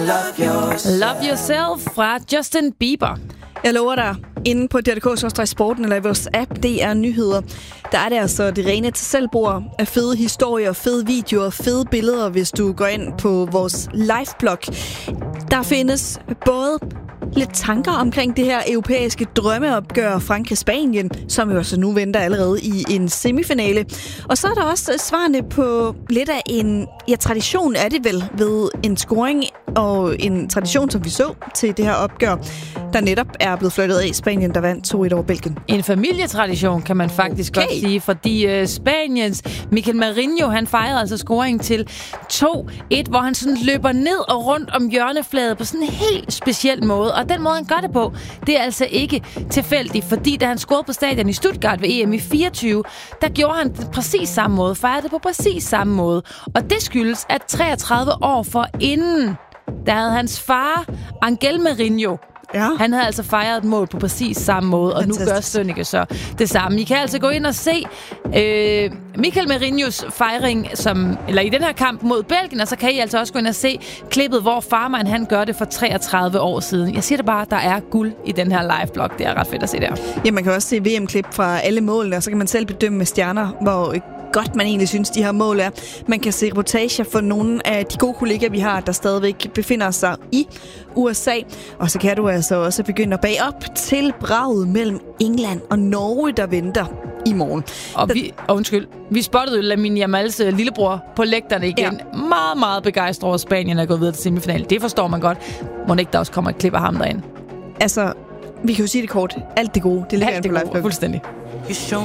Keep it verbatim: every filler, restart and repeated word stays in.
love yourself. Love Yourself fra Justin Bieber. Jeg lover dig, inde på D R K Sporten eller i vores app D R Nyheder, der er det altså det rene til selvbord af fede historier, fede videoer, fede billeder, hvis du går ind på vores liveblog. Der findes både lidt tanker omkring det her europæiske drømmeopgør Frankrig-Spanien, som jo altså nu venter allerede i en semifinale. Og så er der også svarene på lidt af en, ja, tradition er det vel, ved en scoring og en tradition, som vi så til det her opgør, der netop er blevet flyttet af Spanien, der vandt to et over Belgien. En familietradition, kan man faktisk okay. godt sige, fordi uh, Spaniens Mikel Merino, han fejrede altså scoring til to et, hvor han sådan løber ned og rundt om hjørnefladet på sådan en helt speciel måde. Og den måde, han gør det på, det er altså ikke tilfældigt, fordi da han scorede på stadion i Stuttgart ved E M i fireogtyve, der gjorde han det præcis samme måde, fejrede det på præcis samme måde. Og det skyldes, at treogtredive år forinden, der havde hans far, Angel Merino, ja. Han havde altså fejret et mål på præcis samme måde, og fantastisk. Nu gør Sønneke så det samme. I kan altså gå ind og se øh, Mikel Merinos fejring, som, eller i den her kamp mod Belgien, og så kan I altså også gå ind og se klippet, hvor farmand han gør det for treogtredive år siden. Jeg siger det bare, der er guld i den her live-blog. Det er ret fedt at se der. Ja, man kan også se V M-klip fra alle målene, og så kan man selv bedømme med stjerner, hvor godt man egentlig synes, de her mål er. Man kan se reportager for nogle af de gode kollegaer, vi har, der stadigvæk befinder sig i U S A. Og så kan du altså også begynde at bage op til braget mellem England og Norge, der venter i morgen. Og vi, og undskyld, vi spottede jo Lamine Yamals lillebror på lægterne igen. Ja. Meget, meget begejstret over Spanien er gået videre til semifinalen. Det forstår man godt. Må ikke der også kommer et klip af ham derind? Altså, vi kan jo sige det kort. Alt det gode, det ligger Alt det på gode, fuldstændig. You show